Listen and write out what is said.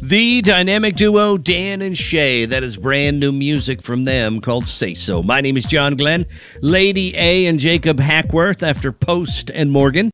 The dynamic duo Dan and Shay. That is brand new music from them called Say So. My name is John Glenn. Lady A and Jacob Hackworth after Post and Morgan.